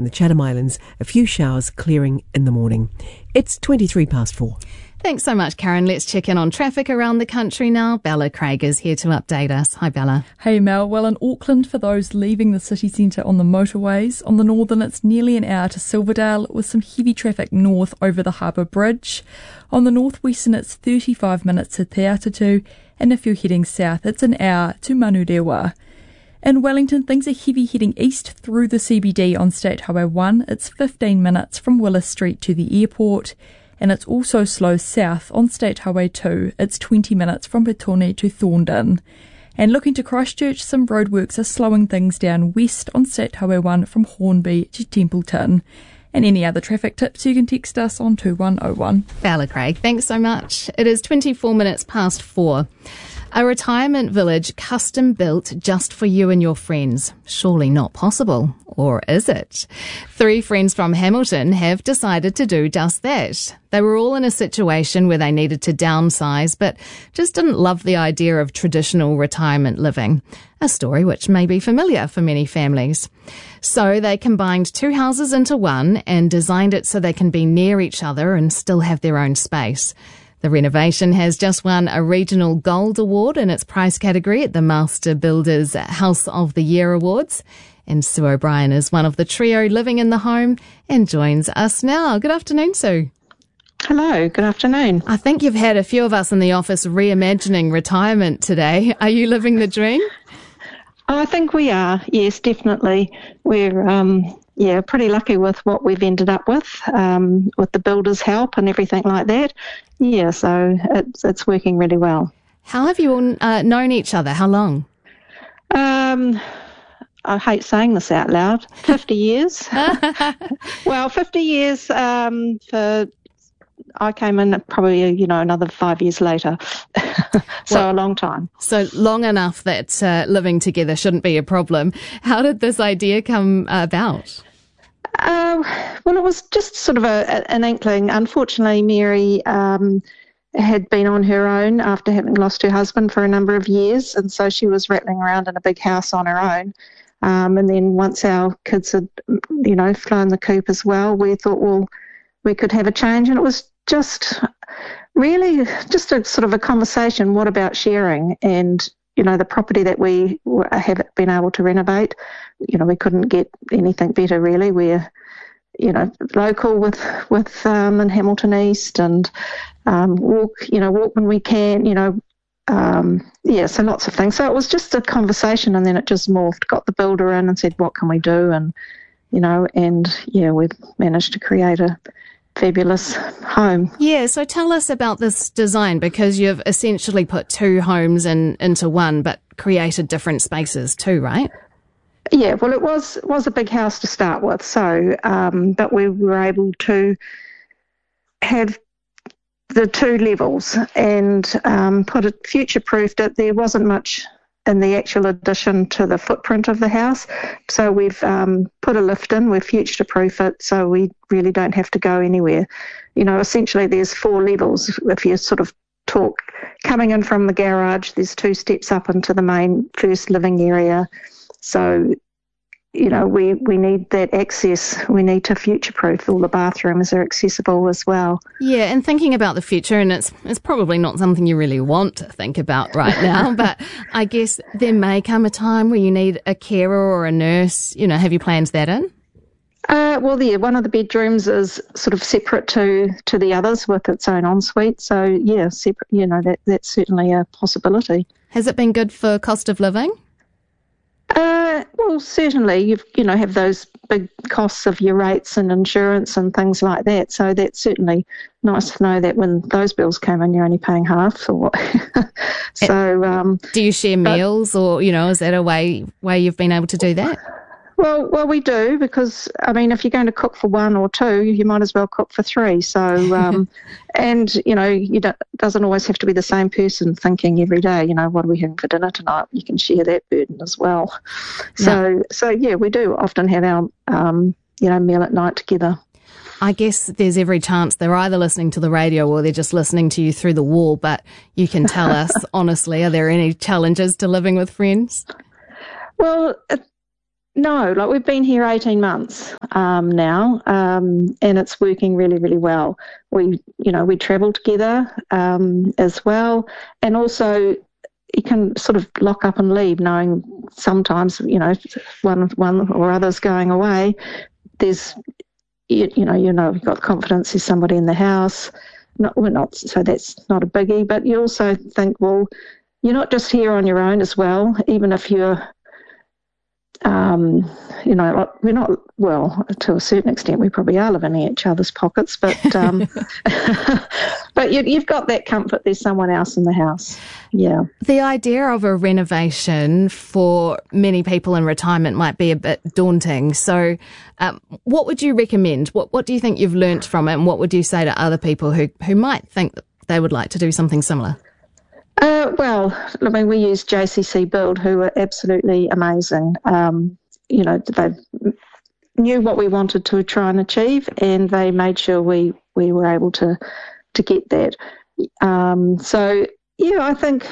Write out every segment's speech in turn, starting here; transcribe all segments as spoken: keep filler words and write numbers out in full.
and the Chatham Islands, a few showers clearing in the morning. It's twenty-three past four. Thanks so much, Karen. Let's check in on traffic around the country now. Bella Craig is here to update us. Hi, Bella. Hey, Mel. Well, in Auckland, for those leaving the city centre on the motorways, on the northern it's nearly an hour to Silverdale with some heavy traffic north over the Harbour Bridge. On the northwestern it's thirty-five minutes to Te Atatu, and if you're heading south it's an hour to Manurewa. In Wellington, things are heavy heading east through the C B D on State Highway one. It's fifteen minutes from Willis Street to the airport. And it's also slow south on State Highway two. It's twenty minutes from Petone to Thorndon. And looking to Christchurch, some roadworks are slowing things down west on State Highway one from Hornby to Templeton. And any other traffic tips, you can text us on two one oh one. Bella Craig, thanks so much. It is twenty-four minutes past four. A retirement village custom built just for you and your friends. Surely not possible. Or is it? Three friends from Hamilton have decided to do just that. They were all in a situation where they needed to downsize, but just didn't love the idea of traditional retirement living. A story which may be familiar for many families. So they combined two houses into one and designed it so they can be near each other and still have their own space. The renovation has just won a Regional Gold Award in its price category at the Master Builders House of the Year Awards. And Sue O'Brien is one of the trio living in the home and joins us now. Good afternoon, Sue. Hello, good afternoon. I think you've had a few of us in the office reimagining retirement today. Are you living the dream? I think we are, yes, definitely. We're um, yeah, pretty lucky with what we've ended up with, um, with the builders' help and everything like that. Yeah, so it's it's working really well. How have you all uh, known each other? How long? Um, I hate saying this out loud. Fifty years. Well, fifty years um, for. I came in probably, you know, another five years later. so well, a long time. So long enough that uh, living together shouldn't be a problem. How did this idea come about? Uh, well, it was just sort of a, an inkling. Unfortunately, Mary um, had been on her own after having lost her husband for a number of years, and so she was rattling around in a big house on her own. Um, and then once our kids had, you know, flown the coop as well, we thought, well, we could have a change, and it was just really just a sort of a conversation. What about sharing? And, you know, the property that we have been able to renovate, you know, we couldn't get anything better really. We're, you know, local with, with um, in Hamilton East and um, walk, you know, walk when we can, you know, um, yeah, so lots of things. So it was just a conversation, and then it just morphed, got the builder in and said, what can we do? And, you know, and yeah, we've managed to create a fabulous home. Yeah, so tell us about this design, because you've essentially put two homes in into one, but created different spaces too, right? Yeah, well, it was was a big house to start with, so um, but we were able to have the two levels and um, put it future-proofed it. There wasn't much in the actual addition to the footprint of the house. So we've um, put a lift in, we've future-proof it, so we really don't have to go anywhere. You know, essentially there's four levels. If you sort of talk, coming in from the garage, there's two steps up into the main first living area. So, you know, we, we need that access. We need to future-proof. All the bathrooms are accessible as well. Yeah, and thinking about the future, and it's it's probably not something you really want to think about right now, but I guess there may come a time where you need a carer or a nurse. You know, have you planned that in? Uh, well, yeah, one of the bedrooms is sort of separate to, to the others with its own ensuite. So, yeah, separate. You know, that that's certainly a possibility. Has it been good for cost of living? Uh, well, certainly, you've, you know, have those big costs of your rates and insurance and things like that. So that's certainly nice to know that when those bills come in, you're only paying half or what. so, um, do you share meals, or, you know, is that a way way you've been able to do that? Well, well, we do, because, I mean, if you're going to cook for one or two, you might as well cook for three. So, um, and, you know, you don't, it doesn't always have to be the same person thinking every day, you know, what are we having for dinner tonight? You can share that burden as well. So, yeah. so yeah, we do often have our, um, you know, meal at night together. I guess there's every chance they're either listening to the radio or they're just listening to you through the wall, but you can tell us, honestly, are there any challenges to living with friends? Well, it, No, like we've been here eighteen months um, now, um, and it's working really, really well. We, you know, we travel together um, as well, and also you can sort of lock up and leave, knowing sometimes, you know, one one or other's going away. There's, you, you know, you know, you've got confidence. There's somebody in the house. Not, we're not, so that's not a biggie. But you also think, well, you're not just here on your own as well, even if you're. Um, you know, we're not, well, to a certain extent, we probably are living in each other's pockets, but um, but you, you've got that comfort, there's someone else in the house. Yeah. The idea of a renovation for many people in retirement might be a bit daunting. So um, what would you recommend? What What do you think you've learnt from it, and what would you say to other people who, who might think that they would like to do something similar? Uh, well, I mean, we use J C C Build, who are absolutely amazing. Um, you know, they knew what we wanted to try and achieve, and they made sure we, we were able to to get that. Um, so, yeah, I think,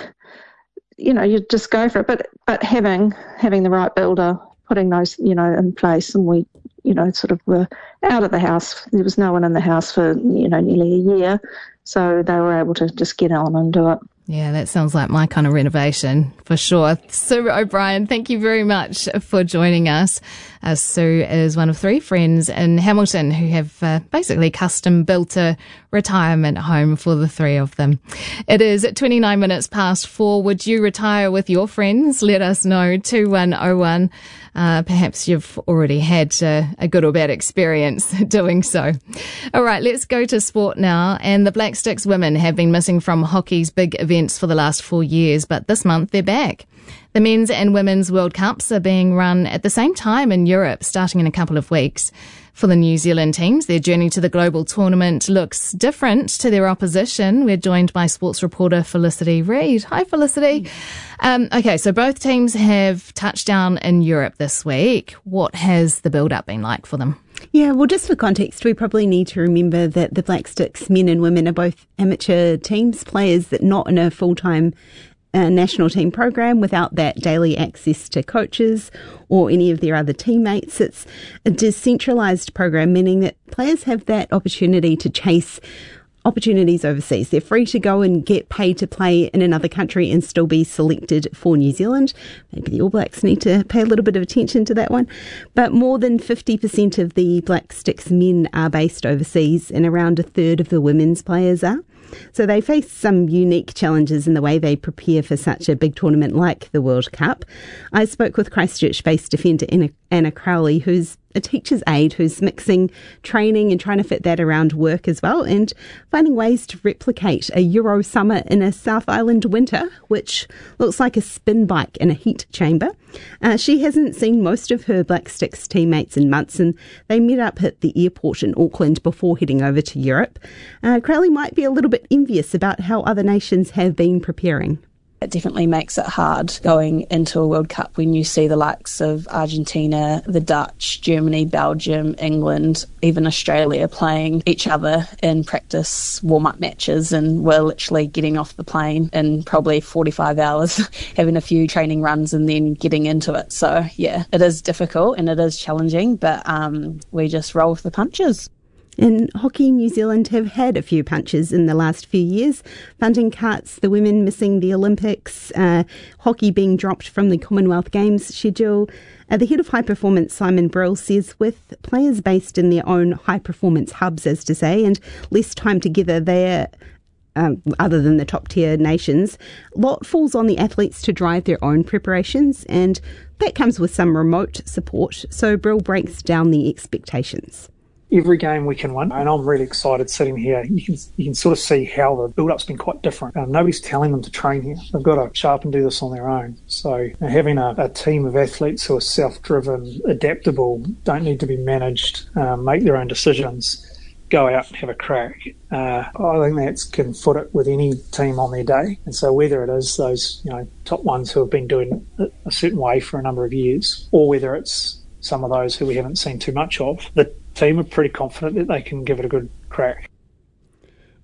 you know, you just go for it. But but having having the right builder, putting those, you know, in place, and we, you know, sort of were out of the house. There was no one in the house for, you know, nearly a year, so they were able to just get on and do it. Yeah, that sounds like my kind of renovation for sure. Sue O'Brien, thank you very much for joining us. Uh, Sue is one of three friends in Hamilton who have uh, basically custom built a retirement home for the three of them. It is twenty-nine minutes past four. Would you retire with your friends? Let us know. two one oh one. Uh, perhaps you've already had uh, a good or bad experience doing so. All right, let's go to sport now. And the Black Sticks women have been missing from hockey's big events for the last four years, but this month they're back. The men's and women's World Cups are being run at the same time in Europe, starting in a couple of weeks. For the New Zealand teams, their journey to the global tournament looks different to their opposition. We're joined by sports reporter Felicity Reid. Hi, Felicity. Um, okay, so both teams have touched down in Europe this week. What has the build-up been like for them? Yeah, well, just for context, we probably need to remember that the Black Sticks men and women are both amateur teams, players that not in a full-time uh, national team program without that daily access to coaches or any of their other teammates. It's a decentralised program, meaning that players have that opportunity to chase opportunities overseas. They're free to go and get paid to play in another country and still be selected for New Zealand. Maybe the All Blacks need to pay a little bit of attention to that one. But more than fifty percent of the Black Sticks men are based overseas, and around a third of the women's players are. So they face some unique challenges in the way they prepare for such a big tournament like the World Cup. I spoke with Christchurch-based defender Anna, Anna Crowley, who's a teacher's aide who's mixing training and trying to fit that around work as well, and finding ways to replicate a Euro summer in a South Island winter, which looks like a spin bike in a heat chamber. Uh, she hasn't seen most of her Black Sticks teammates in months, and they met up at the airport in Auckland before heading over to Europe. Uh, Crowley might be a little bit envious about how other nations have been preparing. It definitely makes it hard going into a World Cup when you see the likes of Argentina, the Dutch, Germany, Belgium, England, even Australia playing each other in practice warm-up matches, and we're literally getting off the plane in probably forty-five hours, having a few training runs and then getting into it. So, yeah, it is difficult and it is challenging, but um, we just roll with the punches. In Hockey New Zealand have had a few punches in the last few years. Funding cuts, the women missing the Olympics, uh, hockey being dropped from the Commonwealth Games schedule. Uh, the head of high performance, Simon Brill, says with players based in their own high performance hubs, as to say, and less time together there, um, other than the top tier nations, a lot falls on the athletes to drive their own preparations, and that comes with some remote support. So Brill breaks down the expectations. Every game we can win, and I'm really excited sitting here. You can you can sort of see how the build-up's been quite different. Um, nobody's telling them to train here. They've got to sharp and do this on their own. So you know, having a, a team of athletes who are self-driven, adaptable, don't need to be managed, um, make their own decisions, go out and have a crack. Uh, I think that can foot it with any team on their day. And so whether it is those you know top ones who have been doing it a certain way for a number of years, or whether it's some of those who we haven't seen too much of, the team are pretty confident that they can give it a good crack.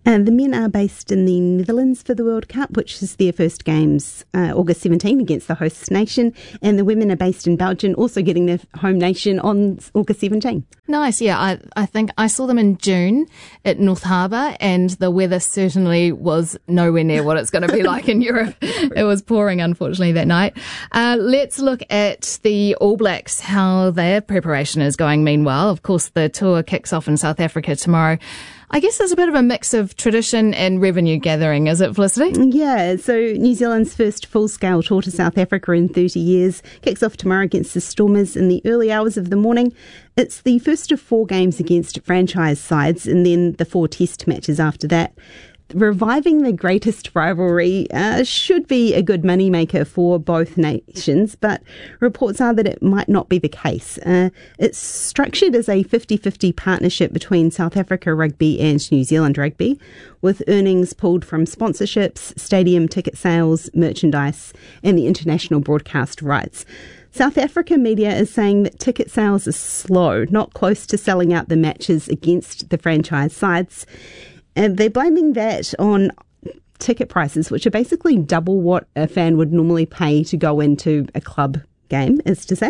And the men are based in the Netherlands for the World Cup, which is their first games uh, August seventeenth against the host nation. And the women are based in Belgium, also getting their home nation on August seventeenth. Nice, yeah. I, I think I saw them in June at North Harbour, and the weather certainly was nowhere near what it's going to be like in Europe. It was pouring, unfortunately, that night. Uh, let's look at the All Blacks, how their preparation is going meanwhile. Of course, the tour kicks off in South Africa tomorrow. I guess there's a bit of a mix of tradition and revenue gathering, is it, Felicity? Yeah, so New Zealand's first full-scale tour to South Africa in thirty years kicks off tomorrow against the Stormers in the early hours of the morning. It's the first of four games against franchise sides and then the four test matches after that. Reviving the greatest rivalry uh, should be a good moneymaker for both nations, but reports are that it might not be the case. Uh, it's structured as a fifty-fifty partnership between South Africa Rugby and New Zealand Rugby, with earnings pulled from sponsorships, stadium ticket sales, merchandise, and the international broadcast rights. South African media is saying that ticket sales are slow, not close to selling out the matches against the franchise sides. And they're blaming that on ticket prices, which are basically double what a fan would normally pay to go into a club game, is to say.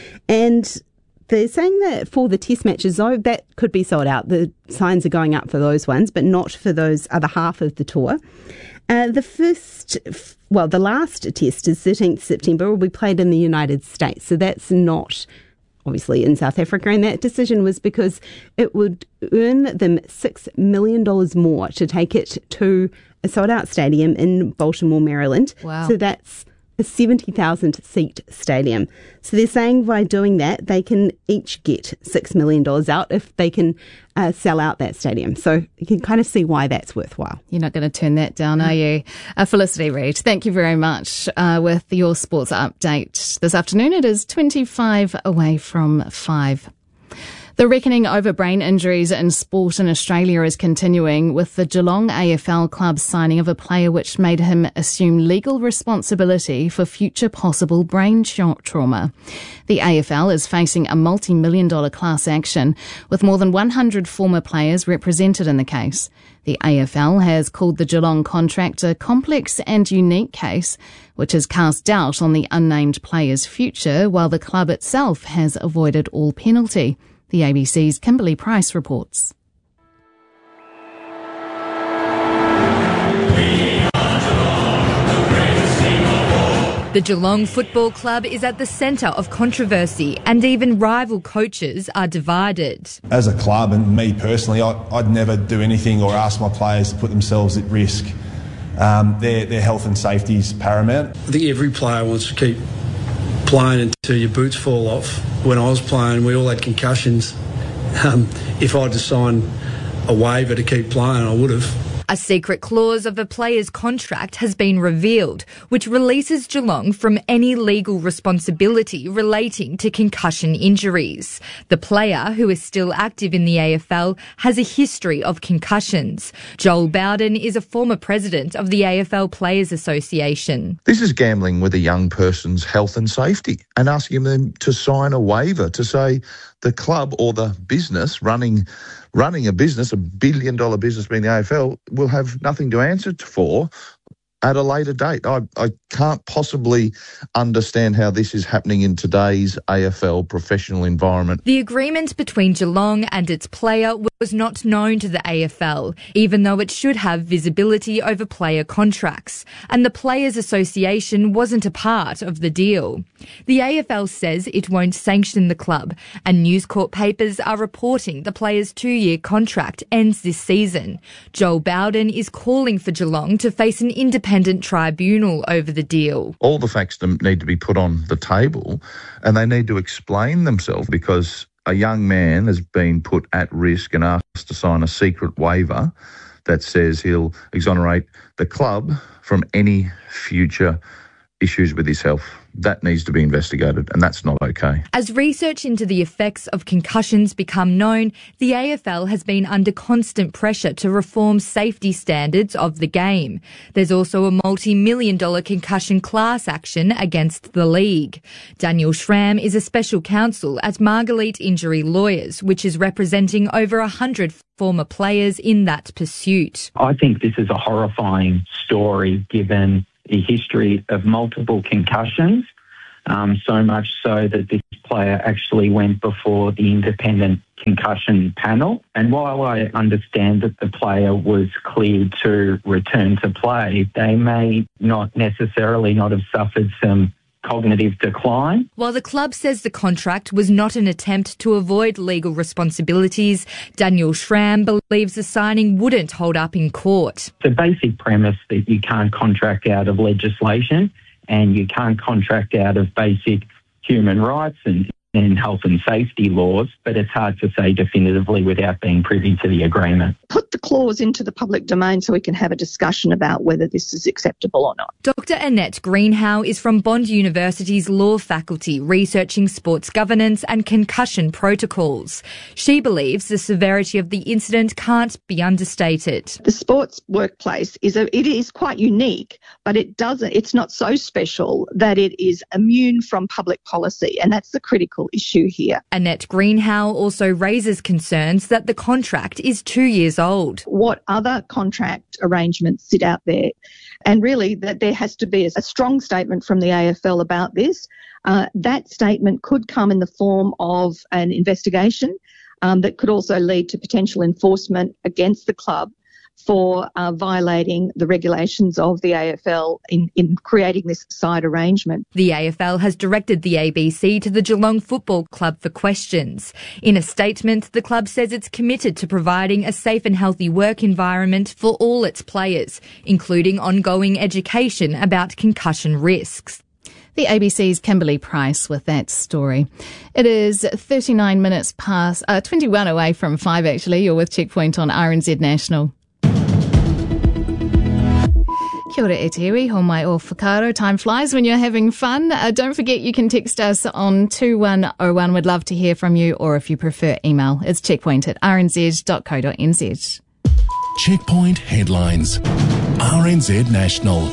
And they're saying that for the test matches, though, that could be sold out. The signs are going up for those ones, but not for those other half of the tour. Uh, the first, well, the last test is thirteenth September, will be played in the United States. So that's not obviously in South Africa, and that decision was because it would earn them six million dollars more to take it to a sold-out stadium in Baltimore, Maryland. Wow. So that's a seventy thousand seat stadium. So they're saying by doing that, they can each get six million dollars out if they can uh, sell out that stadium. So you can kind of see why that's worthwhile. You're not going to turn that down, are you? Uh, Felicity Reid, thank you very much uh, with your sports update this afternoon. It is twenty-five away from five. The reckoning over brain injuries in sport in Australia is continuing, with the Geelong A F L club signing of a player which made him assume legal responsibility for future possible brain trauma. The A F L is facing a multi-million dollar class action, with more than one hundred former players represented in the case. The A F L has called the Geelong contract a complex and unique case, which has cast doubt on the unnamed player's future, while the club itself has avoided all penalty. The A B C's Kimberly Price reports. The Geelong Football Club is at the centre of controversy, and even rival coaches are divided. As a club, and me personally, I, I'd never do anything or ask my players to put themselves at risk. Um, their, their health and safety is paramount. I think every player wants to keep playing until your boots fall off. When I was playing, we all had concussions. Um, if I'd just signed a waiver to keep playing, I would have. A secret clause of a player's contract has been revealed, which releases Geelong from any legal responsibility relating to concussion injuries. The player, who is still active in the A F L, has a history of concussions. Joel Bowden is a former president of the A F L Players Association. This is gambling with a young person's health and safety and asking them to sign a waiver to say the club or the business running running a business, a billion dollar business being the A F L, will have nothing to answer for at a later date. I, I can't possibly understand how this is happening in today's A F L professional environment. The agreement between Geelong and its player was not known to the A F L, even though it should have visibility over player contracts, and the Players Association wasn't a part of the deal. The A F L says it won't sanction the club, and News Corp papers are reporting the player's two-year contract ends this season. Joel Bowden is calling for Geelong to face an independent tribunal over the deal. All the facts need to be put on the table, and they need to explain themselves, because a young man has been put at risk and asked to sign a secret waiver that says he'll exonerate the club from any future issues with his health. That needs to be investigated, and that's not okay. As research into the effects of concussions become known, the A F L has been under constant pressure to reform safety standards of the game. There's also a multi-million dollar concussion class action against the league. Daniel Schramm is a special counsel at Marguerite Injury Lawyers, which is representing over one hundred former players in that pursuit. I think this is a horrifying story given the history of multiple concussions, um, so much so that this player actually went before the independent concussion panel. And while I understand that the player was cleared to return to play, they may not necessarily not have suffered some cognitive decline. While the club says the contract was not an attempt to avoid legal responsibilities, Daniel Schramm believes the signing wouldn't hold up in court. The basic premise that you can't contract out of legislation and you can't contract out of basic human rights and, and health and safety laws, but it's hard to say definitively without being privy to the agreement. Put the clause into the public domain so we can have a discussion about whether this is acceptable or not. Doctor Annette Greenhow is from Bond University's law faculty, researching sports governance and concussion protocols. She believes the severity of the incident can't be understated. The sports workplace is a, it is quite unique, but it doesn't. It's not so special that it is immune from public policy, and that's the critical issue here. Annette Greenhow also raises concerns that the contract is two years old. What other contract arrangements sit out there? And really that there has to be a strong statement from the A F L about this. Uh, that statement could come in the form of an investigation um, that could also lead to potential enforcement against the club for uh, violating the regulations of the A F L in, in creating this side arrangement. The A F L has directed the A B C to the Geelong Football Club for questions. In a statement, the club says it's committed to providing a safe and healthy work environment for all its players, including ongoing education about concussion risks. The A B C's Kimberly Price with that story. It is thirty-nine minutes past, uh, twenty-one away from five actually. You're with Checkpoint on R N Z National. Kia ora e te iwi, ho mai o whakaaro. Time flies when you're having fun. Uh, don't forget you can text us on two one oh one. We'd love to hear from you, or if you prefer email, it's checkpoint at r n z dot co dot n z. Checkpoint headlines. R N Z National.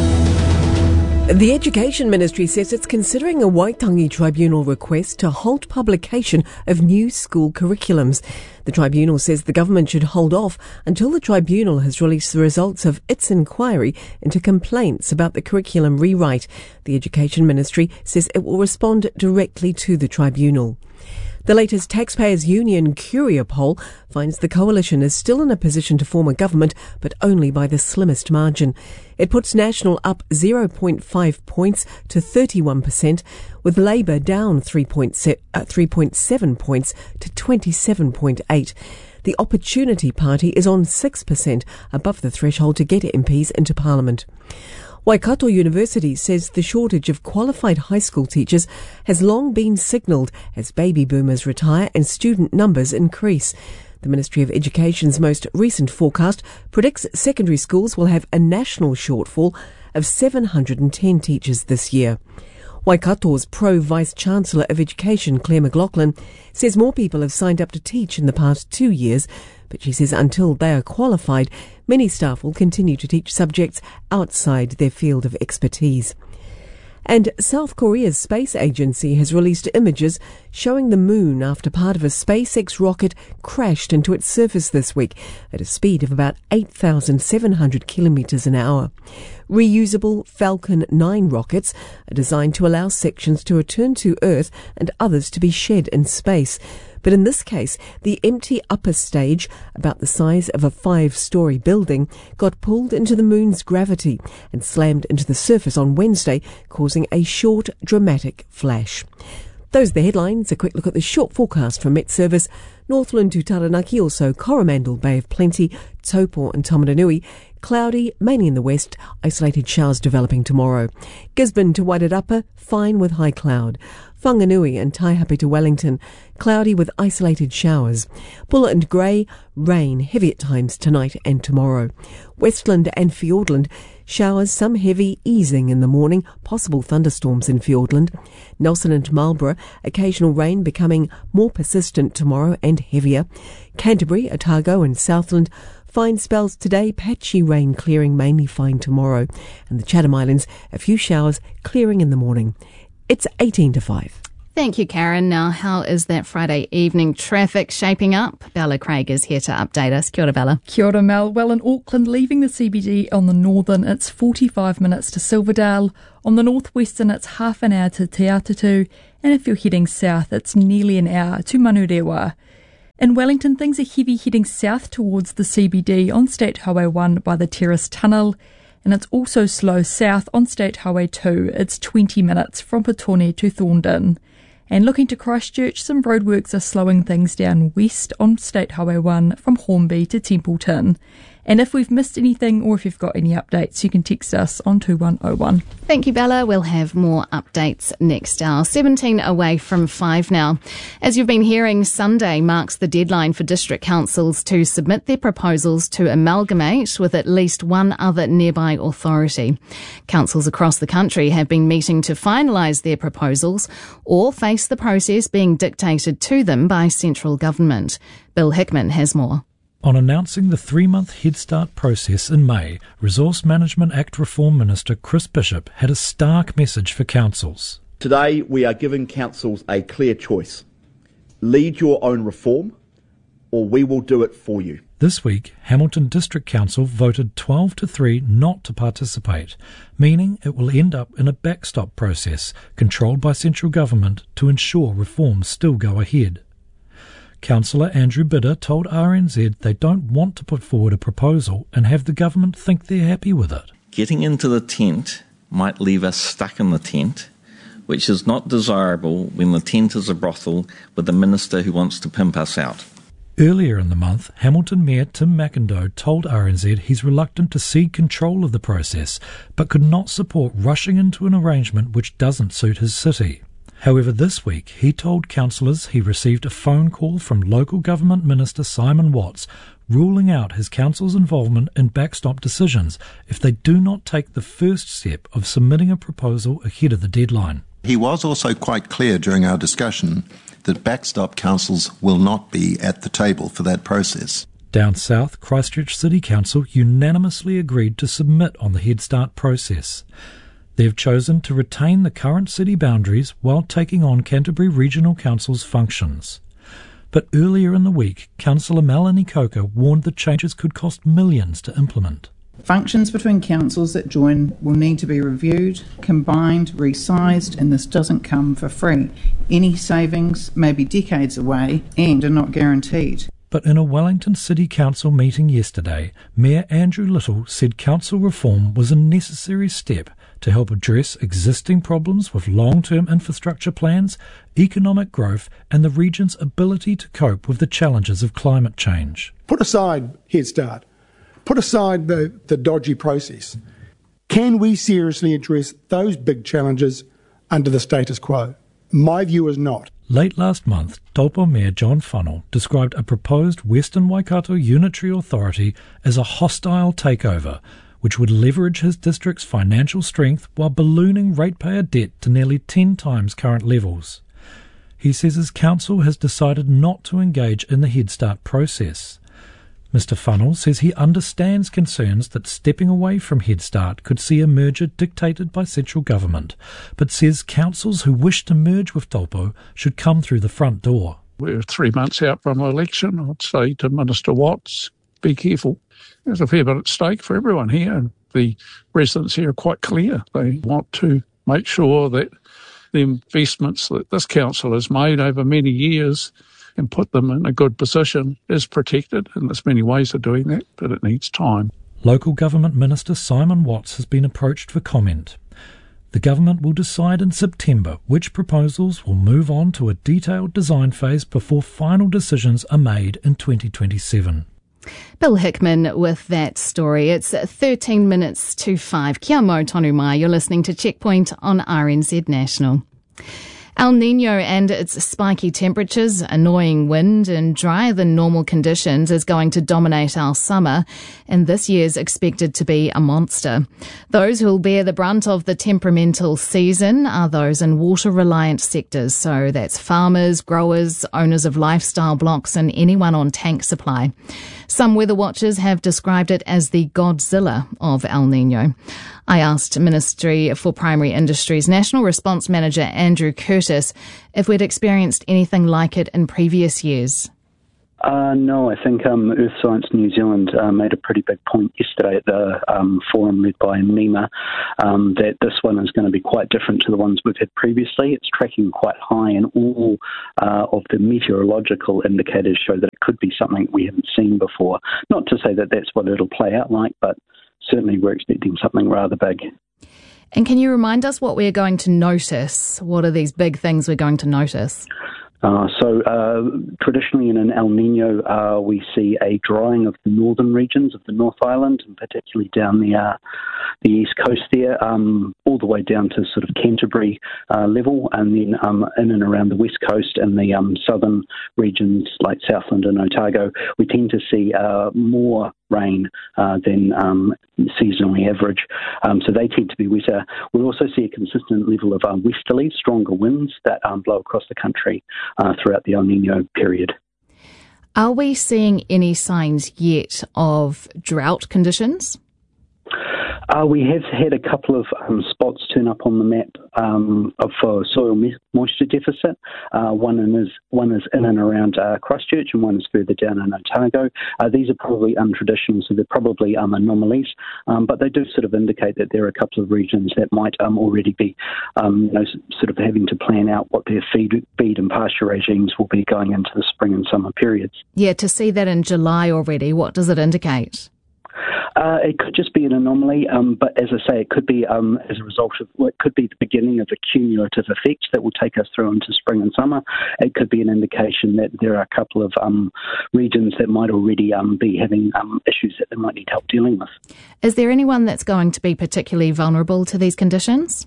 The Education Ministry says it's considering a Waitangi Tribunal request to halt publication of new school curriculums. The tribunal says the government should hold off until the tribunal has released the results of its inquiry into complaints about the curriculum rewrite. The Education Ministry says it will respond directly to the tribunal. The latest Taxpayers Union Curia poll finds the coalition is still in a position to form a government, but only by the slimmest margin. It puts National up zero point five points to thirty-one percent, with Labour down three point seven points to twenty-seven point eight. The Opportunity Party is on six percent, above the threshold to get M Ps into Parliament. Waikato University says the shortage of qualified high school teachers has long been signalled as baby boomers retire and student numbers increase. The Ministry of Education's most recent forecast predicts secondary schools will have a national shortfall of seven hundred ten teachers this year. Waikato's Pro-Vice-Chancellor of Education, Claire McLaughlin, says more people have signed up to teach in the past two years, but she says until they are qualified, many staff will continue to teach subjects outside their field of expertise. And South Korea's space agency has released images showing the moon after part of a SpaceX rocket crashed into its surface this week at a speed of about eight thousand seven hundred kilometres an hour. Reusable Falcon nine rockets are designed to allow sections to return to Earth and others to be shed in space. But in this case, the empty upper stage, about the size of a five-storey building, got pulled into the moon's gravity and slammed into the surface on Wednesday, causing a short, dramatic flash. Those are the headlines. A quick look at the short forecast from Met Service. Northland to Taranaki, also Coromandel, Bay of Plenty, Taupo and Tomatanui, cloudy, mainly in the west, isolated showers developing tomorrow. Gisborne to Wairarapa, fine with high cloud. Whanganui and Taihape to Wellington, cloudy with isolated showers. Bulla and Grey, rain, heavy at times tonight and tomorrow. Westland and Fiordland, showers, some heavy, easing in the morning, possible thunderstorms in Fiordland. Nelson and Marlborough, occasional rain becoming more persistent tomorrow and heavier. Canterbury, Otago and Southland, fine spells today, patchy rain clearing, mainly fine tomorrow. And the Chatham Islands, a few showers clearing in the morning. It's eighteen to five. Thank you, Karen. Now, how is that Friday evening traffic shaping up? Bella Craig is here to update us. Kia ora, Bella. Kia ora, Mel. Well, in Auckland, leaving the C B D on the northern, it's forty-five minutes to Silverdale. On the northwestern, it's half an hour to Te Atatu. And if you're heading south, it's nearly an hour to Manurewa. In Wellington, things are heavy heading south towards the C B D on State Highway one by the Terrace Tunnel. And it's also slow south on State Highway two. It's twenty minutes from Petone to Thorndon. And looking to Christchurch, some roadworks are slowing things down west on State Highway one from Hornby to Templeton. And if we've missed anything or if you've got any updates, you can text us on two one oh one. Thank you, Bella. We'll have more updates next hour. seventeen away from five now. As you've been hearing, Sunday marks the deadline for district councils to submit their proposals to amalgamate with at least one other nearby authority. Councils across the country have been meeting to finalise their proposals or face the process being dictated to them by central government. Bill Hickman has more. On announcing the three-month Head Start process in May, Resource Management Act Reform Minister Chris Bishop had a stark message for councils. Today we are giving councils a clear choice. Lead your own reform, or we will do it for you. This week, Hamilton District Council voted twelve to three not to participate, meaning it will end up in a backstop process controlled by central government to ensure reforms still go ahead. Councillor Andrew Bidder told R N Z they don't want to put forward a proposal and have the government think they're happy with it. Getting into the tent might leave us stuck in the tent, which is not desirable when the tent is a brothel with a minister who wants to pimp us out. Earlier in the month, Hamilton Mayor Tim McIndoe told R N Z he's reluctant to cede control of the process, but could not support rushing into an arrangement which doesn't suit his city. However, this week he told councillors he received a phone call from local government minister Simon Watts ruling out his council's involvement in backstop decisions if they do not take the first step of submitting a proposal ahead of the deadline. He was also quite clear during our discussion that backstop councils will not be at the table for that process. Down south, Christchurch City Council unanimously agreed to submit on the Head Start process. They've chosen to retain the current city boundaries while taking on Canterbury Regional Council's functions. But earlier in the week, Councillor Melanie Coker warned the changes could cost millions to implement. Functions between councils that join will need to be reviewed, combined, resized, and this doesn't come for free. Any savings may be decades away and are not guaranteed. But in a Wellington City Council meeting yesterday, Mayor Andrew Little said council reform was a necessary step to help address existing problems with long-term infrastructure plans, economic growth, and the region's ability to cope with the challenges of climate change. Put aside Head Start. Put aside the, the dodgy process. Can we seriously address those big challenges under the status quo? My view is not. Late last month, Taupo Mayor John Funnell described a proposed Western Waikato Unitary Authority as a hostile takeover, which would leverage his district's financial strength while ballooning ratepayer debt to nearly ten times current levels. He says his council has decided not to engage in the Head Start process. Mister Funnell says he understands concerns that stepping away from Head Start could see a merger dictated by central government, but says councils who wish to merge with Taupo should come through the front door. We're three months out from an election. I'd say to Minister Watts, be careful. There's a fair bit at stake for everyone here, and the residents here are quite clear. They want to make sure that the investments that this council has made over many years and put them in a good position is protected, and there's many ways of doing that, but it needs time. Local Government Minister Simon Watts has been approached for comment. The government will decide in September which proposals will move on to a detailed design phase before final decisions are made in twenty twenty-seven. Bill Hickman with that story. It's thirteen minutes to five. Kia mau tonu mai. You're listening to Checkpoint on R N Z National. El Nino and its spiky temperatures, annoying wind and drier than normal conditions is going to dominate our summer, and this year's expected to be a monster. Those who'll bear the brunt of the temperamental season are those in water-reliant sectors, so that's farmers, growers, owners of lifestyle blocks and anyone on tank supply. Some weather watchers have described it as the Godzilla of El Nino. I asked Ministry for Primary Industries National Response Manager Andrew Curtis if we'd experienced anything like it in previous years. Uh, no, I think um, Earth Science New Zealand uh, made a pretty big point yesterday at the um, forum led by NEMA um, that this one is going to be quite different to the ones we've had previously. It's tracking quite high, and all uh, of the meteorological indicators show that it could be something we haven't seen before. Not to say that that's what it'll play out like, but certainly we're expecting something rather big. And can you remind us what we're going to notice? What are these big things we're going to notice? Uh, so uh, traditionally in an El Nino, uh, we see a drying of the northern regions of the North Island, and particularly down the uh, the east coast there, um, all the way down to sort of Canterbury uh, level, and then um, in and around the west coast and the um, southern regions like Southland and Otago, we tend to see uh, more rain uh, than um, seasonally average. Um, so they tend to be wetter. We also see a consistent level of um, westerlies, stronger winds that um, blow across the country uh, throughout the El Nino period. Are we seeing any signs yet of drought conditions? Uh, we have had a couple of um, spots turn up on the map um, for soil moisture deficit. Uh, one is one is in and around uh, Christchurch, and one is further down in Otago. Uh, these are probably untraditional, so they're probably um, anomalies, um, but they do sort of indicate that there are a couple of regions that might um, already be, um, you know, sort of having to plan out what their feed, feed and pasture regimes will be going into the spring and summer periods. Yeah, to see that in July already, what does it indicate? Uh, it could just be an anomaly, um, but as I say, it could be um, as a result of, well, it could be the beginning of a cumulative effect that will take us through into spring and summer. It could be an indication that there are a couple of um, regions that might already um, be having um, issues that they might need help dealing with. Is there anyone that's going to be particularly vulnerable to these conditions?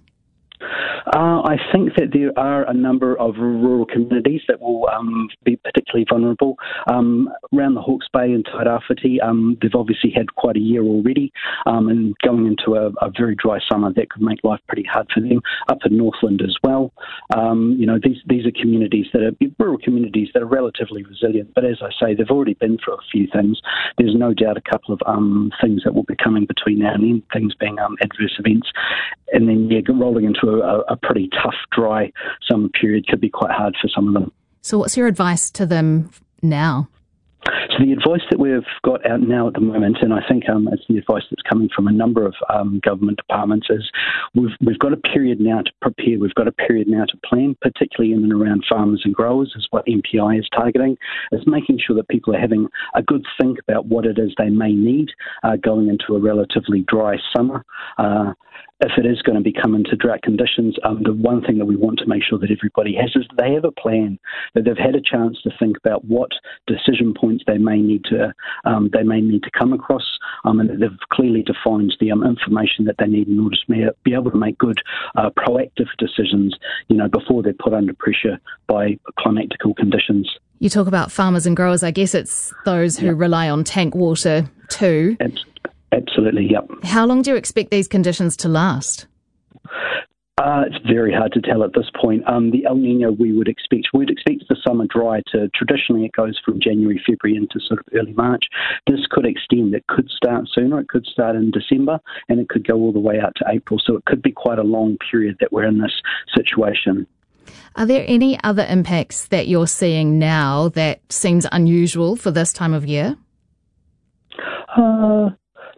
Uh, I think that there are a number of rural communities that will um, be particularly vulnerable. Um, around the Hawke's Bay and Tairāwhiti, um, they've obviously had quite a year already, um, and going into a, a very dry summer, that could make life pretty hard for them. Up in Northland as well. Um, you know, these these are communities that are rural communities that are relatively resilient, but as I say, they've already been through a few things. There's no doubt a couple of um, things that will be coming between now and then, things being um, adverse events, and then yeah, rolling into a, a pretty tough, dry summer period could be quite hard for some of them. So what's your advice to them now? So the advice that we've got out now at the moment, and I think um, it's the advice that's coming from a number of um, government departments, is we've we've got a period now to prepare. We've got a period now to plan, particularly in and around farmers and growers, is what M P I is targeting, is making sure that people are having a good think about what it is they may need uh, going into a relatively dry summer. Uh, If it is going to be coming to drought conditions, um, the one thing that we want to make sure that everybody has is they have a plan, that they've had a chance to think about what decision points they may need to um, they may need to come across, um, and that they've clearly defined the um, information that they need in order to be able to make good, uh, proactive decisions, you know, before they're put under pressure by climatical conditions. You talk about farmers and growers. I guess it's those who yep. rely on tank water too. Absolutely. Absolutely, yep. How long do you expect these conditions to last? Uh, it's very hard to tell at this point. Um, the El Nino, we would expect, we'd expect the summer dry to, traditionally it goes from January, February into sort of early March. This could extend. It could start sooner. It could start in December, and it could go all the way out to April. So it could be quite a long period that we're in this situation. Are there any other impacts that you're seeing now that seems unusual for this time of year? Uh...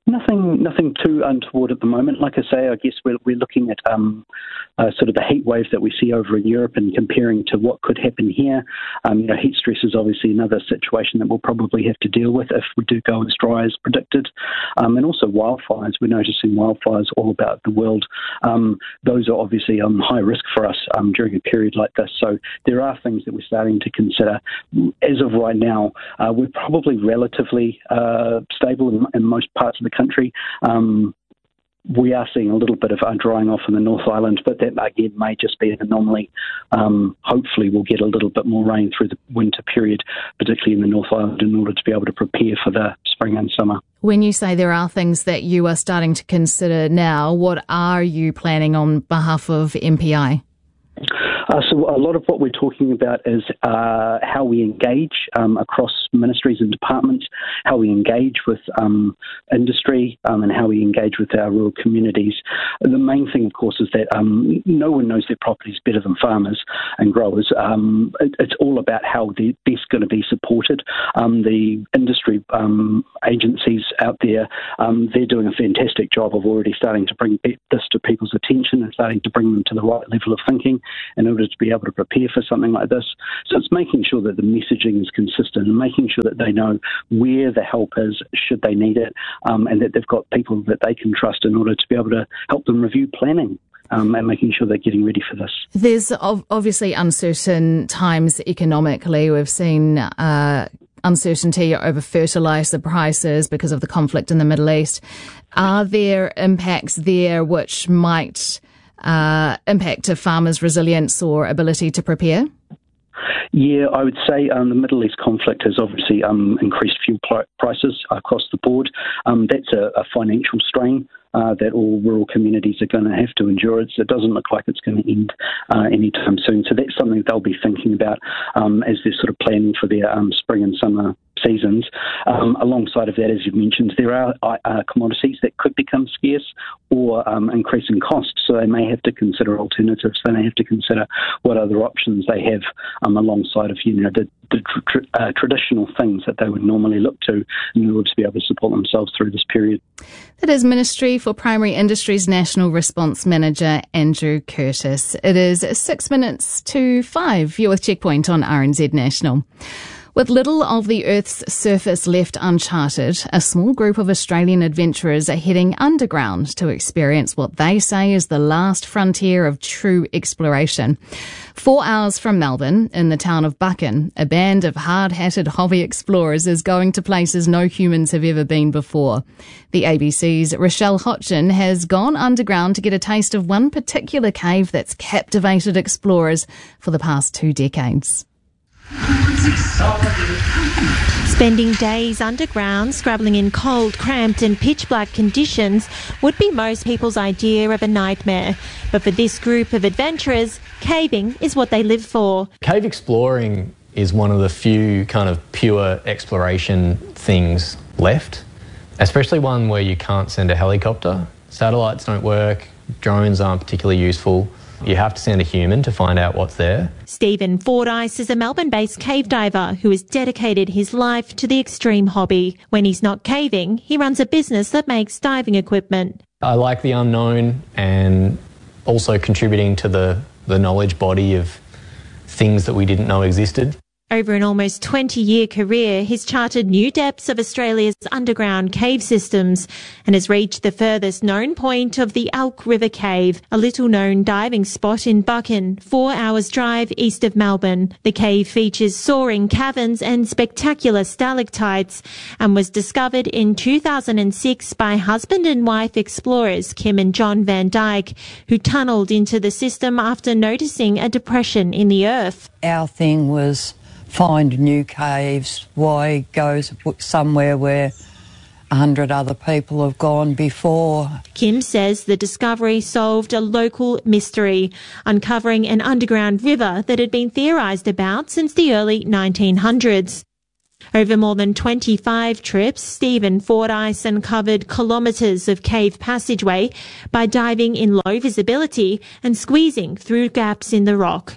Nothing, nothing too untoward at the moment. Like I say, I guess we're we're looking at um, uh, sort of the heat wave that we see over in Europe and comparing to what could happen here. Um, you know, heat stress is obviously another situation that we'll probably have to deal with if we do go as dry as predicted. Um, and also wildfires. We're noticing wildfires all about the world. Um, those are obviously um, high risk for us um, during a period like this. So there are things that we're starting to consider. As of right now, uh, we're probably relatively uh, stable in, in most parts of the country. Um, we are seeing a little bit of drying off in the North Island, but that again may just be an anomaly. Um, hopefully we'll get a little bit more rain through the winter period, particularly in the North Island, in order to be able to prepare for the spring and summer. When you say there are things that you are starting to consider now, what are you planning on behalf of M P I? Uh, so a lot of what we're talking about is uh, how we engage um, across ministries and departments, how we engage with um, industry um, and how we engage with our rural communities. The main thing, of course, is that um, no one knows their properties better than farmers and growers. Um, it, it's all about how they're best going to be supported. Um, the industry um, agencies out there, um, they're doing a fantastic job of already starting to bring this to people's attention and starting to bring them to the right level of thinking in order to be able to prepare for something like this. So it's making sure that the messaging is consistent and making sure that they know where the help is should they need it, um, and that they've got people that they can trust in order to be able to help them review planning. Um, and making sure they're getting ready for this. There's obviously uncertain times economically. We've seen uh, uncertainty over fertiliser prices because of the conflict in the Middle East. Are there impacts there which might uh, impact a farmer's resilience or ability to prepare? Yeah, I would say um, the Middle East conflict has obviously um, increased fuel pl- prices across the board. Um, that's a, a financial strain Uh, that all rural communities are going to have to endure. It's, it doesn't look like it's going to end uh, anytime soon. So that's something they'll be thinking about um, as they're sort of planning for their um, spring and summer seasons. Um, alongside of that, as you mentioned, there are uh, commodities that could become scarce or um, increase in cost. So they may have to consider alternatives. They may have to consider what other options they have um, alongside of, you know, the, the tr- uh, traditional things that they would normally look to in order to be able to support themselves through this period. That is Ministry for Primary Industries National Response Manager Andrew Curtis. It is six minutes to five. You're with Checkpoint on R N Z National. With little of the Earth's surface left uncharted, a small group of Australian adventurers are heading underground to experience what they say is the last frontier of true exploration. Four hours from Melbourne, in the town of Buchan, a band of hard-hatted hobby explorers is going to places no humans have ever been before. The A B C's Rochelle Hotchin has gone underground to get a taste of one particular cave that's captivated explorers for the past two decades. Spending days underground, scrabbling in cold, cramped and pitch-black conditions would be most people's idea of a nightmare. But for this group of adventurers, caving is what they live for. Cave exploring is one of the few kind of pure exploration things left, especially one where you can't send a helicopter. Satellites don't work, drones aren't particularly useful. You have to send a human to find out what's there. Stephen Fordyce is a Melbourne-based cave diver who has dedicated his life to the extreme hobby. When he's not caving, he runs a business that makes diving equipment. I like the unknown and also contributing to the, the knowledge body of things that we didn't know existed. Over an almost twenty-year career, he's charted new depths of Australia's underground cave systems and has reached the furthest known point of the Elk River Cave, a little-known diving spot in Buchan, four hours' drive east of Melbourne. The cave features soaring caverns and spectacular stalactites and was discovered in two thousand six by husband and wife explorers Kim and John Van Dyke, who tunnelled into the system after noticing a depression in the earth. Our thing was find new caves. Why go somewhere where a hundred other people have gone before? Kim says the discovery solved a local mystery, uncovering an underground river that had been theorised about since the early nineteen hundreds. Over more than twenty-five trips, Stephen Fordyce uncovered kilometres of cave passageway by diving in low visibility and squeezing through gaps in the rock.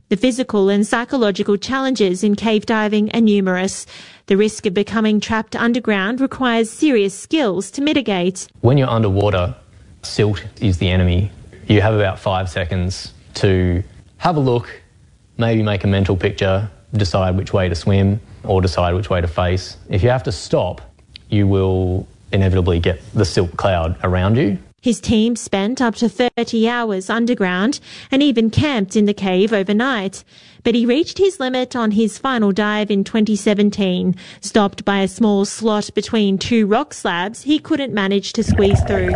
The physical and psychological challenges in cave diving are numerous. The risk of becoming trapped underground requires serious skills to mitigate. When you're underwater, silt is the enemy. You have about five seconds to have a look, maybe make a mental picture, decide which way to swim or decide which way to face. If you have to stop, you will inevitably get the silt cloud around you. His team spent up to thirty hours underground and even camped in the cave overnight. But he reached his limit on his final dive in twenty seventeen. Stopped by a small slot between two rock slabs, he couldn't manage to squeeze through.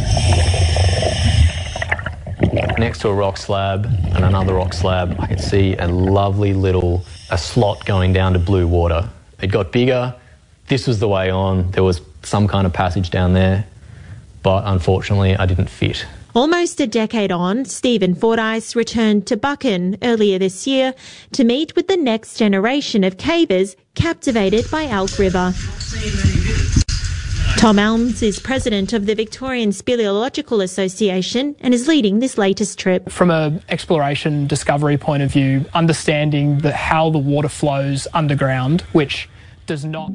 Next to a rock slab and another rock slab, I could see a lovely little a slot going down to blue water. It got bigger. This was the way on. There was some kind of passage down there, but unfortunately I didn't fit. Almost a decade on, Stephen Fordyce returned to Buchan earlier this year to meet with the next generation of cavers captivated by Elk River. Tom Elms is president of the Victorian Speleological Association and is leading this latest trip. From an exploration discovery point of view, understanding that how the water flows underground, which does not...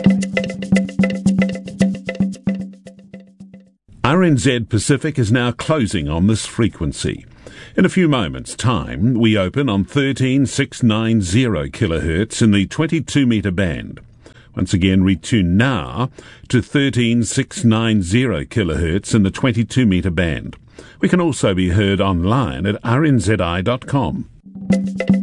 R N Z Pacific is now closing on this frequency. In a few moments' time, we open on thirteen six nine zero kilohertz in the twenty-two metre band. Once again, retune now to thirteen six nine zero kilohertz in the twenty-two metre band. We can also be heard online at r n z i dot com.